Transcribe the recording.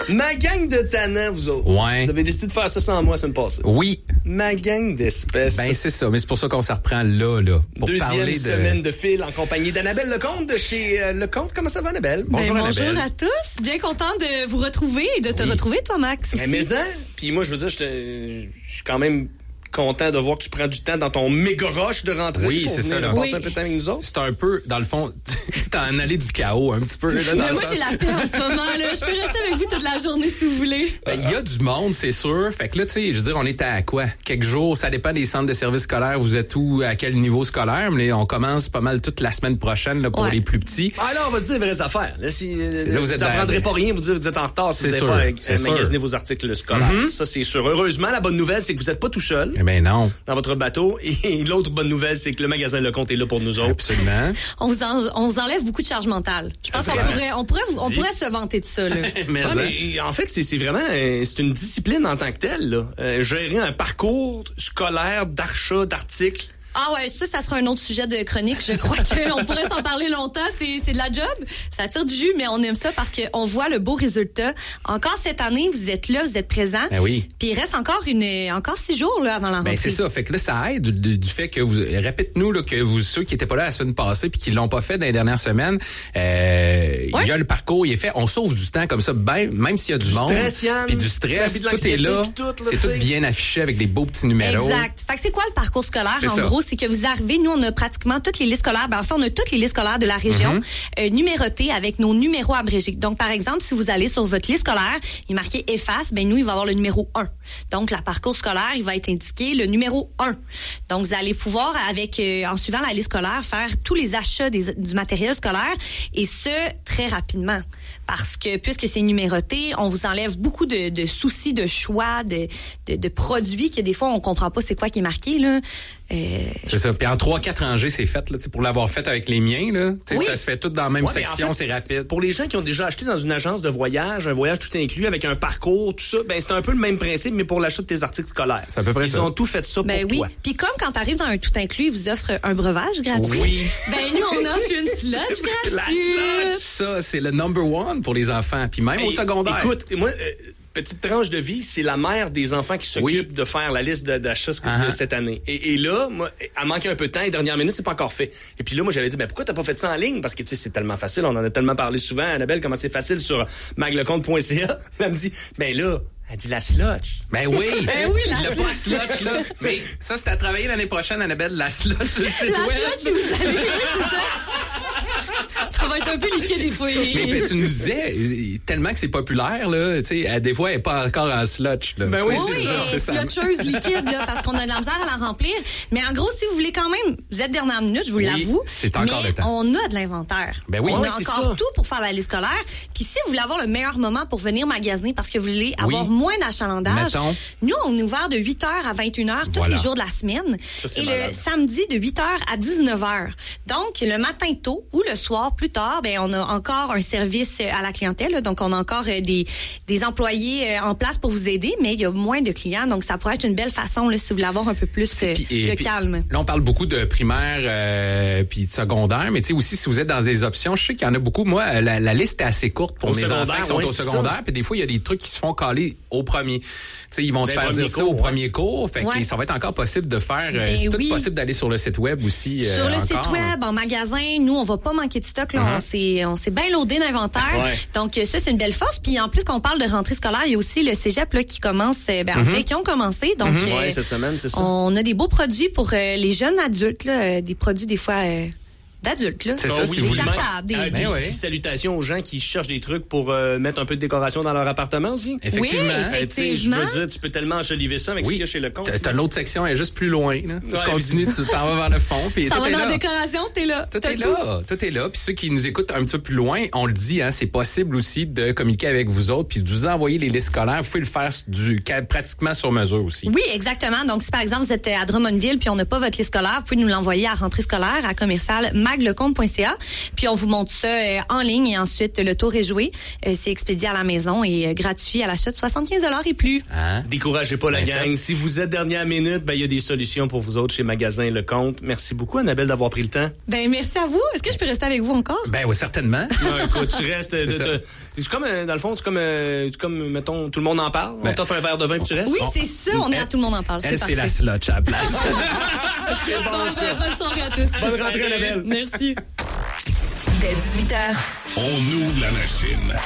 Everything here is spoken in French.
Ma gang de tannants, vous autres. Ouais. Vous avez décidé de faire ça sans moi la semaine passée. Oui. Ma gang d'espèces. Ben, c'est ça. Mais c'est pour ça qu'on se reprend là. Pour Deuxième parler de... semaine de fil en compagnie d'Annabelle Lecomte de chez Lecomte. Comment ça va, Annabelle? Bonjour, bonjour Annabelle. à tous. Bien content de vous retrouver et de te retrouver, toi, Max. Aussi. Mais puis moi, je veux dire, je suis quand même content de voir que tu prends du temps dans ton méga rush de rentrée. Oui, pour c'est venir ça, là. passer un peu de temps avec nous autres. C'est un peu, dans le fond, c'est en aller du chaos un petit peu. Là, dans Mais le moi, sens- j'ai la paix en ce moment. Là. Je peux rester avec vous toute la journée si vous voulez. Ben, il y a du monde, c'est sûr. Fait que là, tu sais, je veux dire, on est à quoi? Quelques jours, ça dépend des centres de services scolaires. Vous êtes où, à quel niveau scolaire? Mais on commence pas mal toute la semaine prochaine là, pour Ouais. les plus petits. Ah là, on va se dire les vraies affaires. Là, Là, vous êtes n'apprendrez dans- pas rien, vous êtes en retard si C'est vous sûr, n'avez pas c'est magasiné sûr. vos articles scolaires. Ça, c'est sûr. Heureusement, la bonne nouvelle, c'est que vous n'êtes pas tout seul Eh ben non, dans votre bateau. Et l'autre bonne nouvelle, c'est que le magasin Lecomte est là pour nous autres. absolument. On vous enlève beaucoup de charge mentale. Je pense qu'on pourrait se vanter de ça. Là. Mais Ouais, ça- mais en fait, c'est vraiment c'est une discipline en tant que telle. Là. Gérer un parcours scolaire d'achat d'articles. Ah ouais, ça sera un autre sujet de chronique. Je crois qu'on pourrait s'en parler longtemps. C'est de la job, ça tire du jus, mais on aime ça parce qu'on voit le beau résultat. Encore cette année, vous êtes là, vous êtes présents. Ben oui. Puis il reste encore 6 jours là, avant la rentrée. Ben c'est ça. Fait que là, ça aide du fait que vous... Répète-nous là, que vous, ceux qui étaient pas là la semaine passée puis qui l'ont pas fait dans les dernières semaines, il y a le parcours, il est fait. On sauve du temps comme ça, ben, même s'il y a du monde. stress, Yann. Puis du stress, Puis de tout est l'anxiété, là. puis tout, là, C'est tu tout sais. bien affiché avec des beaux petits numéros. Exact. Fait que c'est quoi le parcours scolaire? C'est En ça. gros, c'est que vous arrivez, nous, on a pratiquement toutes les listes scolaires. Ben, enfin, on a toutes les listes scolaires de la région numérotées avec nos numéros abrégés. Donc, par exemple, si vous allez sur votre liste scolaire, il est marqué EFAS, ben nous, il va avoir le numéro 1. Donc, le parcours scolaire, il va être indiqué le numéro 1. Donc, vous allez pouvoir, en suivant la liste scolaire, faire tous les achats du matériel scolaire et ce, très rapidement. Parce que, puisque c'est numéroté, on vous enlève beaucoup de soucis de choix, de produits que des fois, on comprend pas c'est quoi qui est marqué, là. C'est ça. Puis en 3-4 rangées, c'est fait. Là, pour l'avoir fait avec les miens, là, Oui. ça se fait tout dans la même Ouais, mais section, en fait, c'est rapide. Pour les gens qui ont déjà acheté dans une agence de voyage, un voyage tout inclus avec un parcours, tout ça, ben c'est un peu le même principe, mais pour l'achat de tes articles scolaires. C'est à peu près Ils ça. ont tout fait ça Ben pour oui. toi. Puis comme quand tu arrives dans un tout inclus, ils vous offrent un breuvage gratuit. Oui. Ben nous, on offre une sludge La gratuite. sludge. Ça, c'est le number one pour les enfants. Puis même au Hey, secondaire. Écoute, moi, petite tranche de vie, c'est la mère des enfants qui s'occupe Oui. de faire la liste d'achats Uh-huh. de cette année. Et là, moi, elle manquait un peu de temps, et dernière minute, c'est pas encore fait. Et puis là, moi, j'avais dit, ben pourquoi t'as pas fait ça en ligne? Parce que, tu sais, c'est tellement facile, on en a tellement parlé souvent, Annabelle, comment c'est facile sur magleconte.ca. Elle me dit, ben là, elle dit la slotch. Ben oui. Ben oui, la le pas slotch, là. Mais ça, c'est à travailler l'année prochaine, Annabelle, la slotch sur le site La web. sludge, vous allez, c'est ça. Ça va être un peu liquide des fois. Mais tu nous disais, tellement que c'est populaire, là, tu sais, des fois, elle n'est pas encore en slotch, là. Ben oui, Oui, c'est ça. slotcheuse liquide, là, parce qu'on a de la misère à la remplir. Mais en gros, si vous voulez quand même, vous êtes dernière minute, je vous l'avoue. c'est encore mais le temps. on a de l'inventaire. Ben oui. On Ouais, a c'est encore ça. tout pour faire la liste scolaire. Puis si vous voulez avoir le meilleur moment pour venir magasiner parce que vous voulez avoir moins d'achalandage, Mettons. nous, on est ouvert de 8h à 21h tous Voilà. les jours de la semaine. Ça, c'est Et malade. le samedi de 8h à 19h. Donc, le matin tôt ou le soir plus tard, ben on a encore un service à la clientèle. Là. Donc, on a encore des employés en place pour vous aider, mais il y a moins de clients. Donc, ça pourrait être une belle façon là, si vous voulez avoir un peu plus de calme. Là, on parle beaucoup de primaire puis de secondaire, mais tu sais aussi, si vous êtes dans des options, je sais qu'il y en a beaucoup. Moi, la liste est assez courte pour Au mes secondaire, enfants qui sont ouais, au c'est secondaire, ça. puis des fois, il y a des trucs qui se font caler au premier. Tu sais, ils vont se Des faire dire premiers ça cours, au ouais. premier cours. Fait que Ouais. ça va être encore possible de faire. Ben c'est tout oui. possible d'aller sur le site web aussi. Sur le encore. site web, en magasin, nous, on va pas manquer de stock. Là. On s'est bien loadé d'inventaire. Ouais. Donc, ça, c'est une belle force. Puis, en plus, quand on parle de rentrée scolaire, il y a aussi le cégep là, qui commence, en fait, qui ont commencé. Donc, Ouais, cette semaine, c'est ça. on a des beaux produits pour les jeunes adultes, là, des produits des fois d'adultes. Là. C'est ça, Ah si oui, vous des voulez- cartables, des- Ben oui. Puis salutations aux gens qui cherchent des trucs pour mettre un peu de décoration dans leur appartement aussi. Effectivement. Oui, Tu sais, je effectivement. veux dire, tu peux tellement enjoliver ça avec ce qu'il y a chez Lecomte. T'as l'autre section, elle est juste plus loin. Là. Tu Ouais, continues, tu t'en vas vers le fond. Puis Ça tout va est dans là. la décoration, t'es là. Tout T'as est là, tout est là. Puis ceux qui nous écoutent un petit peu plus loin, on le dit, hein, c'est possible aussi de communiquer avec vous autres, puis de vous envoyer les listes scolaires. Vous pouvez le faire pratiquement sur mesure aussi. Oui, exactement. Donc, si par exemple, vous êtes à Drummondville puis on n'a pas votre liste scolaire, vous pouvez nous l'envoyer à rentrée scolaire à commercial maglecomte.ca. Puis on vous montre ça en ligne et ensuite le tour est joué. C'est expédié à la maison et gratuit à l'achat de 75 $ et plus. Hein? Découragez pas la gang. Si vous êtes dernière minute, il y a des solutions pour vous autres chez Magasin Lecomte. Merci beaucoup, Annabelle, d'avoir pris le temps. Ben merci à vous. Est-ce que je peux rester avec vous encore? Ben oui, certainement. Non, écoute, tu restes. C'est comme, dans le fond, c'est comme, mettons, tout le monde en parle. On t'offre un verre de vin puis tu restes. Oui, c'est ça. On est à tout le monde en parle. C'est la slotch à la place. C'est bon, ça. Bonne soirée à tous. Bonne rentrée, Annabelle. Merci. Dès 18h, on ouvre la machine.